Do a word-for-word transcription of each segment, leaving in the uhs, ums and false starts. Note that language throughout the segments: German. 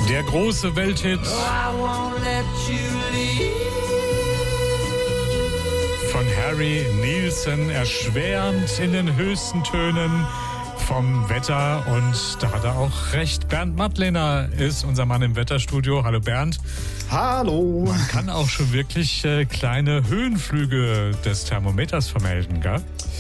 Der große Welthit von Harry Nilsson, erschwerend in den höchsten Tönen vom Wetter. Und da hat er auch recht. Bernd Mattlener ist unser Mann im Wetterstudio. Hallo Bernd. Hallo. Man kann auch schon wirklich äh, kleine Höhenflüge des Thermometers vermelden, gell?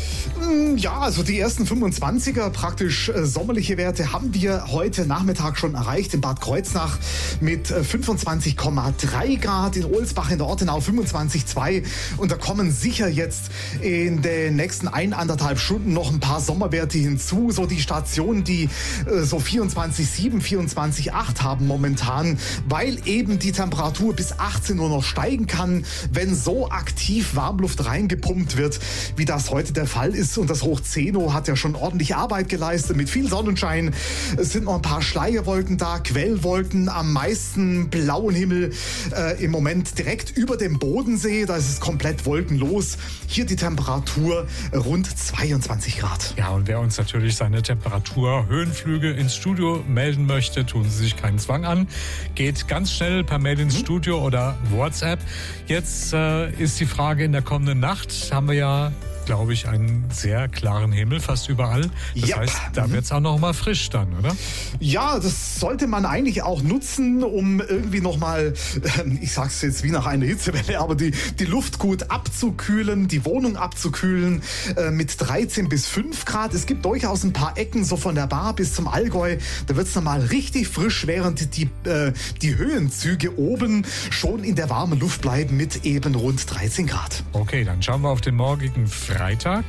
Ja, also die ersten fünfundzwanziger, praktisch äh, sommerliche Werte, haben wir heute Nachmittag schon erreicht in Bad Kreuznach mit äh, fünfundzwanzig Komma drei Grad, in Ohlsbach in der Ortenau fünfundzwanzig Komma zwei und da kommen sicher jetzt in den nächsten eineinhalb Stunden noch ein paar Sommerwerte hinzu, so die Stationen, die äh, so vierundzwanzig Komma sieben, vierundzwanzig Komma acht haben momentan, weil eben die Temperatur bis achtzehn Uhr noch steigen kann, wenn so aktiv Warmluft reingepumpt wird, wie das heute der Fall ist. Und das Hoch Zeno hat ja schon ordentlich Arbeit geleistet mit viel Sonnenschein. Es sind noch ein paar Schleierwolken da, Quellwolken, am meisten blauen Himmel äh, im Moment direkt über dem Bodensee. Da ist es komplett wolkenlos. Hier die Temperatur rund zweiundzwanzig Grad. Ja, und wer uns natürlich seine Temperatur, Höhenflüge ins Studio melden möchte, tun Sie sich keinen Zwang an. Geht ganz schnell per Mail ins Studio oder WhatsApp. Jetzt äh, ist die Frage, in der kommenden Nacht haben wir ja, glaube ich, einen sehr klaren Himmel fast überall. Das ja. heißt, da wird es auch noch mal frisch dann, oder? Ja, das sollte man eigentlich auch nutzen, um irgendwie noch mal, ich sag's jetzt wie nach einer Hitzewelle, aber die, die Luft gut abzukühlen, die Wohnung abzukühlen äh, mit dreizehn bis fünf Grad. Es gibt durchaus ein paar Ecken, so von der Bar bis zum Allgäu. Da wird's noch mal richtig frisch, während die, äh, die Höhenzüge oben schon in der warmen Luft bleiben mit eben rund dreizehn Grad. Okay, dann schauen wir auf den morgigen Freitag.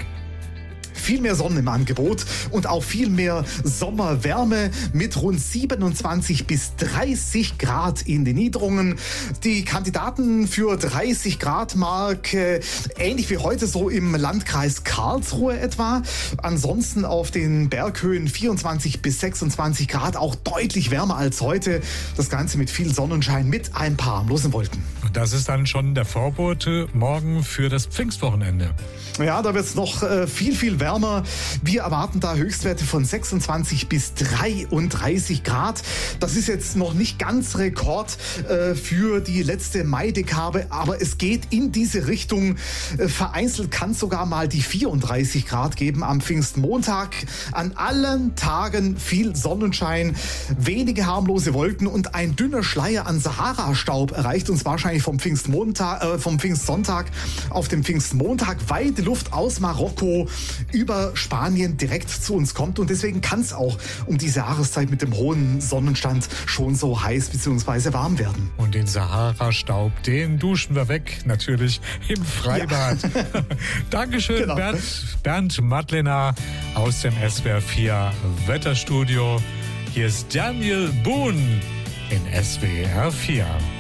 Viel mehr Sonne im Angebot und auch viel mehr Sommerwärme mit rund siebenundzwanzig bis dreißig Grad in den Niederungen. Die Kandidaten für dreißig Grad Mark, äh, ähnlich wie heute so im Landkreis Karlsruhe etwa. Ansonsten auf den Berghöhen vierundzwanzig bis sechsundzwanzig Grad, auch deutlich wärmer als heute. Das Ganze mit viel Sonnenschein, mit ein paar harmlosen Wolken. Und das ist dann schon der Vorbote morgen für das Pfingstwochenende. Ja, da wird es noch äh, viel, viel wärmer. Wir erwarten da Höchstwerte von sechsundzwanzig bis dreiunddreißig Grad. Das ist jetzt noch nicht ganz Rekord äh, für die letzte Maidekade, aber es geht in diese Richtung. Äh, vereinzelt kann es sogar mal die vierunddreißig Grad geben am Pfingstmontag. An allen Tagen viel Sonnenschein, wenige harmlose Wolken und ein dünner Schleier an Sahara-Staub erreicht uns wahrscheinlich vom Pfingstmontag, äh, vom Pfingstsonntag auf den Pfingstmontag, weil die Luft aus Marokko über Spanien direkt zu uns kommt und deswegen kann es auch um diese Jahreszeit mit dem hohen Sonnenstand schon so heiß bzw. warm werden. Und den Sahara-Staub, den duschen wir weg, natürlich im Freibad. Ja. Dankeschön, genau. Bernd, Bernd Mattlener aus dem S W R vier Wetterstudio. Hier ist Daniel Boone in S W R vier.